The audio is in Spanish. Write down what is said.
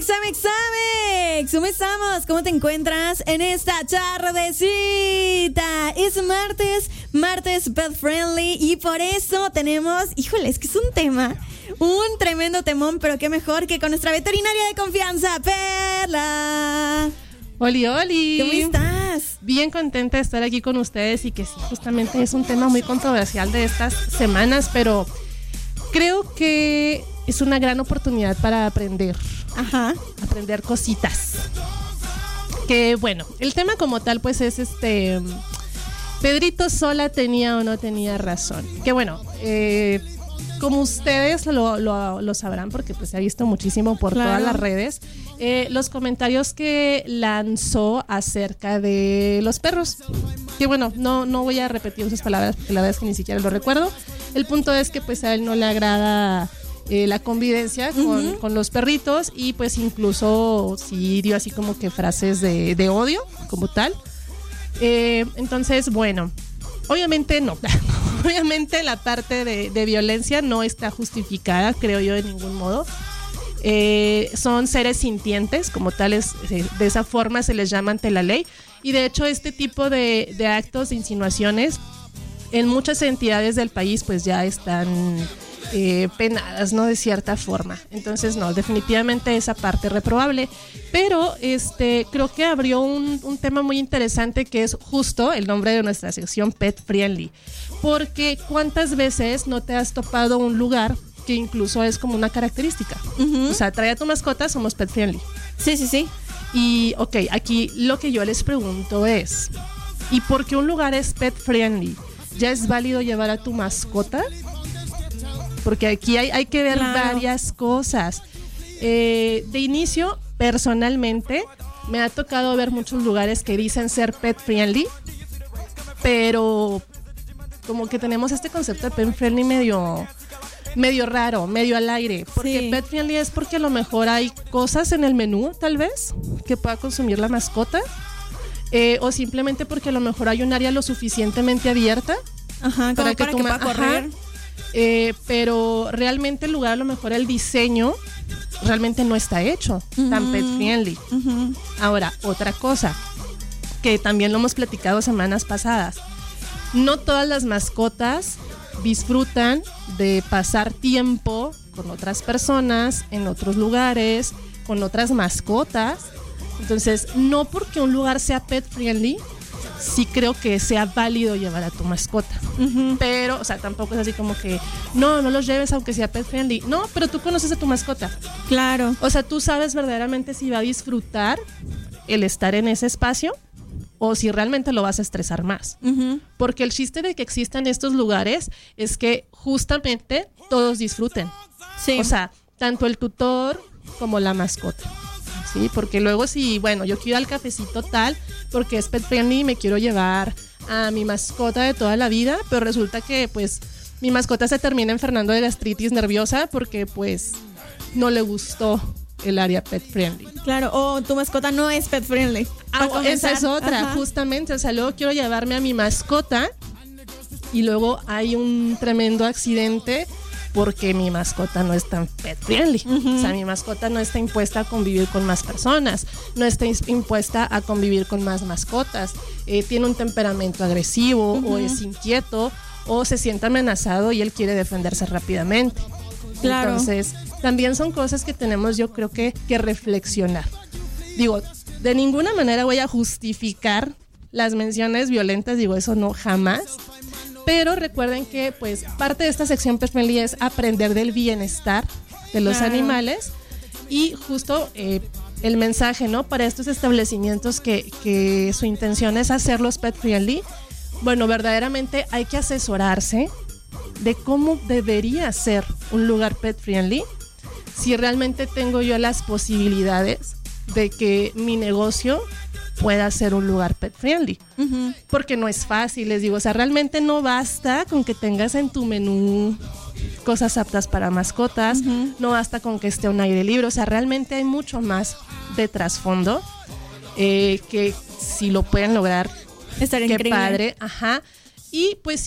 Amex, ¿cómo estamos? ¿Cómo te encuentras en esta tardecita? Es martes pet friendly, y por eso tenemos, híjole, es que es un tremendo temón, pero qué mejor que con nuestra veterinaria de confianza, Perla. Oli. ¿Cómo estás? Bien contenta de estar aquí con ustedes, y que sí, justamente es un tema muy controversial de estas semanas, pero creo que es una gran oportunidad para aprender cositas. Que bueno, el tema como tal pues es Pedrito Sola tenía o no tenía razón. Que bueno, como ustedes lo sabrán, porque pues se ha visto muchísimo por todas las redes, los comentarios que lanzó acerca de los perros. Que bueno, no voy a repetir esas palabras porque la verdad es que ni siquiera lo recuerdo. El punto es que pues a él no le agrada la convivencia con los perritos, y pues incluso sí dio así como que frases de odio como tal. Entonces, bueno, obviamente no. Obviamente la parte de violencia no está justificada, creo yo, de ningún modo. Son seres sintientes, como tales, de esa forma se les llama ante la ley. Y de hecho este tipo de actos, de insinuaciones, en muchas entidades del país pues ya están penadas, ¿no? De cierta forma. Entonces no, definitivamente esa parte reprobable. Pero creo que abrió un tema muy interesante, que es justo el nombre de nuestra sección, Pet Friendly. Porque ¿cuántas veces no te has topado un lugar que incluso es como una característica? O sea, trae a tu mascota, somos Pet Friendly. Sí. Y ok, aquí lo que yo les pregunto es, ¿y por qué un lugar es Pet Friendly? ¿Ya es válido llevar a tu mascota? Porque aquí hay que ver varias cosas. De inicio, personalmente, me ha tocado ver muchos lugares que dicen ser pet friendly, pero como que tenemos este concepto de pet friendly medio raro, medio al aire. Porque pet friendly es porque a lo mejor hay cosas en el menú, tal vez, que pueda consumir la mascota. O simplemente porque a lo mejor hay un área lo suficientemente abierta para que pueda correr. Pero realmente el lugar, a lo mejor el diseño realmente no está hecho tan pet friendly. Ahora, otra cosa que también lo hemos platicado semanas pasadas: no todas las mascotas disfrutan de pasar tiempo con otras personas, en otros lugares, con otras mascotas. Entonces, no porque un lugar sea pet friendly, sí creo que sea válido llevar a tu mascota. Pero, o sea, tampoco es así como que no los lleves aunque sea pet friendly. No, pero tú conoces a tu mascota. Claro. O sea, tú sabes verdaderamente si va a disfrutar el estar en ese espacio o si realmente lo vas a estresar más. Porque el chiste de que existan estos lugares es que justamente todos disfruten. Sí. O sea, tanto el tutor como la mascota. Sí, porque luego si, bueno, yo quiero ir al cafecito tal porque es pet friendly y me quiero llevar a mi mascota de toda la vida, pero resulta que pues mi mascota se termina enfermando de gastritis nerviosa porque pues no le gustó el área pet friendly. Claro, o tu mascota no es pet friendly. Esa es otra, justamente. O sea, luego quiero llevarme a mi mascota y luego hay un tremendo accidente porque mi mascota no es tan pet friendly. O sea, mi mascota no está impuesta a convivir con más personas, no está impuesta a convivir con más mascotas, tiene un temperamento agresivo, o es inquieto, o se siente amenazado y él quiere defenderse rápidamente. Claro. Entonces, también son cosas que tenemos, yo creo que reflexionar. Digo, de ninguna manera voy a justificar las menciones violentas, digo, eso no, jamás. Pero recuerden que pues parte de esta sección Pet Friendly es aprender del bienestar de los animales, y justo el mensaje, ¿no? Para estos establecimientos que su intención es hacerlos Pet Friendly, bueno, verdaderamente hay que asesorarse de cómo debería ser un lugar Pet Friendly, si realmente tengo yo las posibilidades de que mi negocio pueda ser un lugar pet friendly. Porque no es fácil, les digo, o sea, realmente no basta con que tengas en tu menú cosas aptas para mascotas, no basta con que esté un aire libre, o sea, realmente hay mucho más de trasfondo, que si lo pueden lograr, estaría qué increíble. Padre, y pues